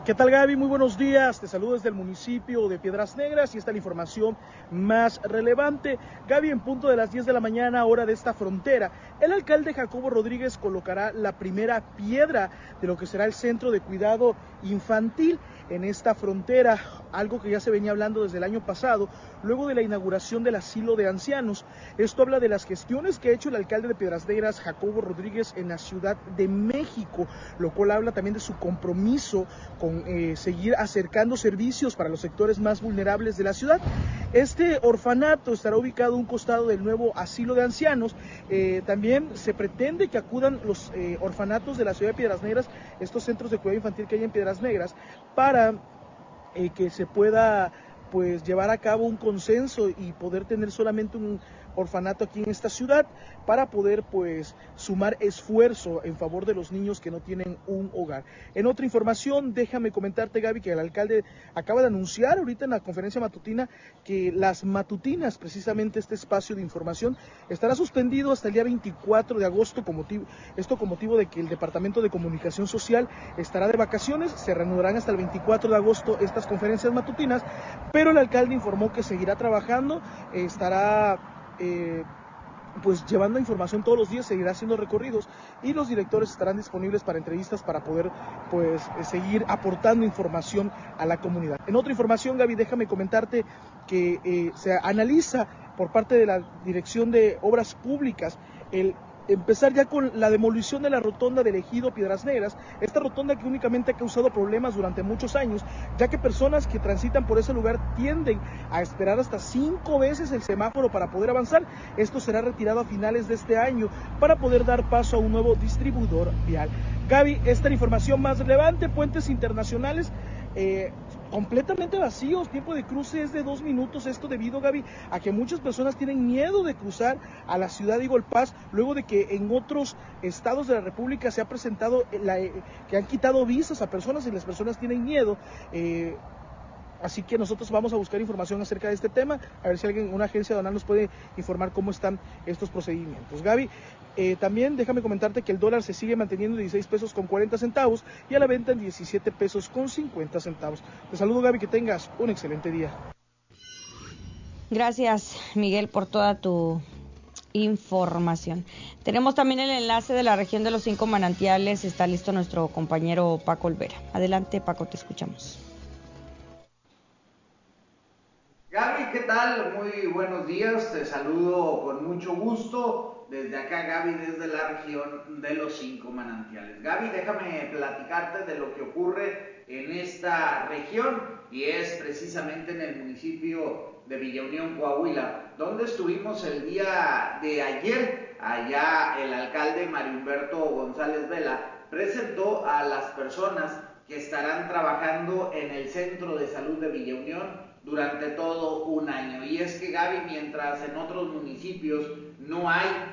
¿Qué tal, Gaby? Muy buenos días, te saludo desde el municipio de Piedras Negras y esta es la información más relevante. Gaby, en punto de las 10 de la mañana, hora de esta frontera, el alcalde Jacobo Rodríguez colocará la primera piedra de lo que será el centro de cuidado infantil en esta frontera, algo que ya se venía hablando desde el año pasado, luego de la inauguración del asilo de ancianos. Esto habla de las gestiones que ha hecho el alcalde de Piedras Negras, Jacobo Rodríguez, en la Ciudad de México, lo cual habla también de su compromiso con seguir acercando servicios para los sectores más vulnerables de la ciudad. Este orfanato estará ubicado a un costado del nuevo asilo de ancianos. También se pretende que acudan los orfanatos de la ciudad de Piedras Negras, estos centros de cuidado infantil que hay en Piedras Negras, para que se pueda pues llevar a cabo un consenso y poder tener solamente un orfanato aquí en esta ciudad para poder pues sumar esfuerzo en favor de los niños que no tienen un hogar. En otra información, déjame comentarte, Gaby, que el alcalde acaba de anunciar ahorita en la conferencia matutina que las matutinas, precisamente este espacio de información, estará suspendido hasta el día 24 de agosto, con motivo de que el Departamento de Comunicación Social estará de vacaciones. Se reanudarán hasta el 24 de agosto estas conferencias matutinas, pero el alcalde informó que seguirá trabajando, estará pues llevando información todos los días, seguirá haciendo recorridos y los directores estarán disponibles para entrevistas para poder pues seguir aportando información a la comunidad. En otra información, Gaby, déjame comentarte que se analiza por parte de la Dirección de Obras Públicas el empezar ya con la demolición de la rotonda del Ejido Piedras Negras, esta rotonda que únicamente ha causado problemas durante muchos años, ya que personas que transitan por ese lugar tienden a esperar hasta 5 veces el semáforo para poder avanzar. Esto será retirado a finales de este año para poder dar paso a un nuevo distribuidor vial. Gaby, esta es la información más relevante. Puentes internacionales completamente vacíos, tiempo de cruce es de 2 minutos, esto debido, Gaby, a que muchas personas tienen miedo de cruzar a la ciudad de Eagle Pass, luego de que en otros estados de la República se ha presentado que han quitado visas a personas y las personas tienen miedo. Así que nosotros vamos a buscar información acerca de este tema, a ver si una agencia aduanal nos puede informar cómo están estos procedimientos. Gaby, también déjame comentarte que el dólar se sigue manteniendo en 16 pesos con 40 centavos y a la venta en 17 pesos con 50 centavos. Te saludo, Gaby, que tengas un excelente día. Gracias, Miguel, por toda tu información. Tenemos también el enlace de la región de los 5 manantiales. Está listo nuestro compañero Paco Olvera. Adelante, Paco, te escuchamos. Gaby, ¿qué tal? Muy buenos días, te saludo con mucho gusto desde acá, Gaby, desde la región de los 5 manantiales. Gaby, déjame platicarte de lo que ocurre en esta región y es precisamente en el municipio de Villa Unión, Coahuila, donde estuvimos el día de ayer. Allá el alcalde Mario Humberto González Vela presentó a las personas que estarán trabajando en el Centro de Salud de Villa Unión durante todo un año. Y es que, Gaby, mientras en otros municipios no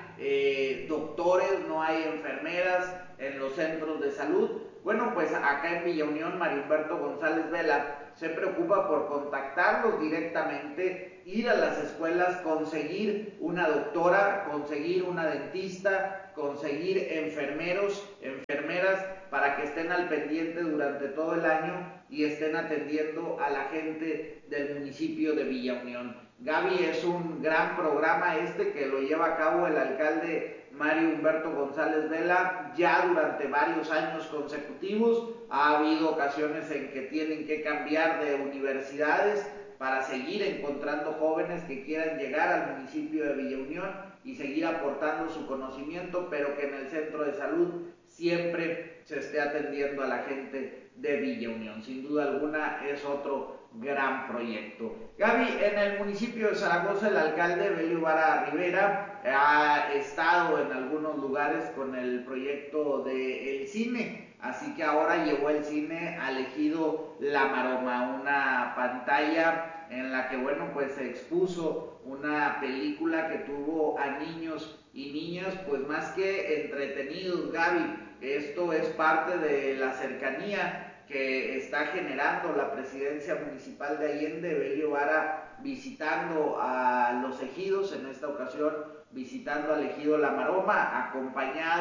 hay doctores, no hay enfermeras en los centros de salud, bueno, pues acá en Villa Unión, Mario Humberto González Vela se preocupa por contactarlos directamente, ir a las escuelas, conseguir una doctora, conseguir una dentista, conseguir enfermeros, enfermeras, para que estén al pendiente durante todo el año y estén atendiendo a la gente del municipio de Villa Unión. Gaby, es un gran programa que lo lleva a cabo el alcalde Mario Humberto González Vela ya durante varios años consecutivos. Ha habido ocasiones en que tienen que cambiar de universidades para seguir encontrando jóvenes que quieran llegar al municipio de Villa Unión y seguir aportando su conocimiento, pero que en el centro de salud siempre se esté atendiendo a la gente de Villa Unión. Sin duda alguna es otro gran proyecto. Gaby, en el municipio de Zaragoza el alcalde Belio Vara Rivera ha estado en algunos lugares con el proyecto del cine, así que ahora llevó el cine al Ejido La Maroma, una pantalla en la que, bueno, pues se expuso una película que tuvo a niños y niñas pues más que entretenidos, Gaby. Esto es parte de la cercanía que está generando la presidencia municipal de Allende. Belio Vara visitando a los ejidos, en esta ocasión visitando al Ejido La Maroma, acompañado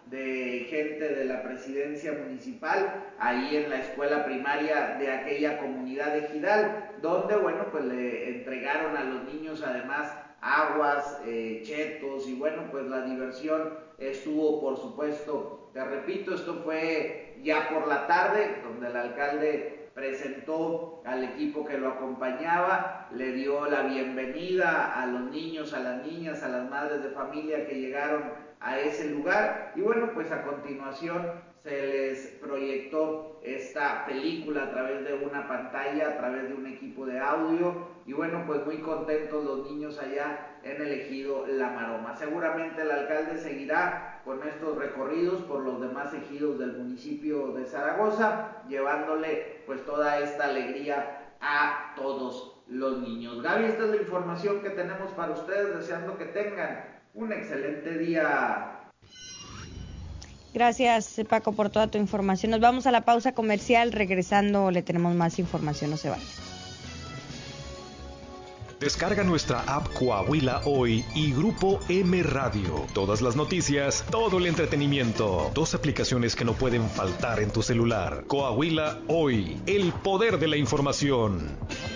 de gente de la presidencia municipal, ahí en la escuela primaria de aquella comunidad de Ejidal, donde, bueno, pues le entregaron a los niños además aguas, chetos, y bueno, pues la diversión estuvo, por supuesto, te repito, esto fue ya por la tarde, donde el alcalde presentó al equipo que lo acompañaba, le dio la bienvenida a los niños, a las niñas, a las madres de familia que llegaron a ese lugar, y bueno, pues a continuación se les proyectó esta película a través de una pantalla, a través de un equipo de audio, y bueno, pues muy contentos los niños allá en el ejido La Maroma. Seguramente el alcalde seguirá con estos recorridos por los demás ejidos del municipio de Zaragoza, llevándole pues toda esta alegría a todos los niños. Gaby, esta es la información que tenemos para ustedes, deseando que tengan un excelente día. Gracias, Paco, por toda tu información. Nos vamos a la pausa comercial. Regresando le tenemos más información. No se vayan. Descarga nuestra app Coahuila Hoy y Grupo M Radio. Todas las noticias, todo el entretenimiento. 2 aplicaciones que no pueden faltar en tu celular. Coahuila Hoy, el poder de la información.